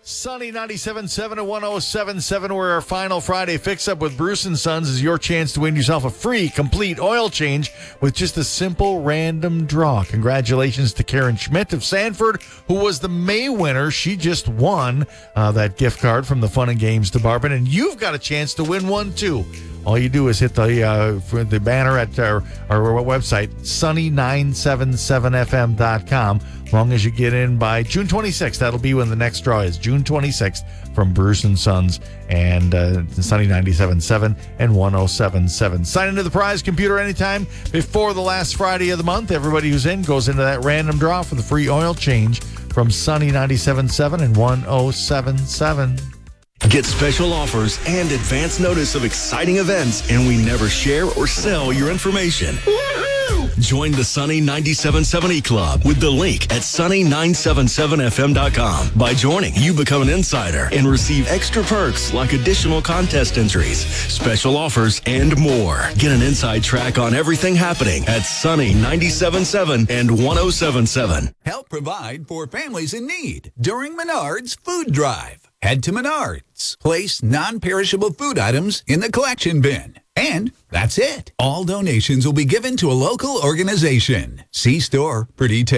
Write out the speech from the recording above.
Sunny 97.7 and 107.7, where our final Friday fix-up with Bruce & Sons is your chance to win yourself a free, complete oil change with just a simple random draw. Congratulations to Karen Schmidt of Sanford, who was the May winner. She just won that gift card from the Fun and Games Department, and you've got a chance to win one, too. All you do is hit the banner at our website, sunny977fm.com. As long as you get in by June 26th, that'll be when the next draw is, June 26th, from Bruce & Sons and Sunny 97.7 and 107.7. Sign into the prize computer anytime before the last Friday of the month. Everybody who's in goes into that random draw for the free oil change from Sunny 97.7 and 107.7. Get special offers and advance notice of exciting events, and we never share or sell your information. Woo-hoo! Join the Sunny 97.7 E-Club with the link at sunny977fm.com. By joining, you become an insider and receive extra perks like additional contest entries, special offers, and more. Get an inside track on everything happening at Sunny 97.7 and 107.7. Help provide for families in need during Menards Food Drive. Head to Menards. Place non-perishable food items in the collection bin. And that's it. All donations will be given to a local organization. See store for details.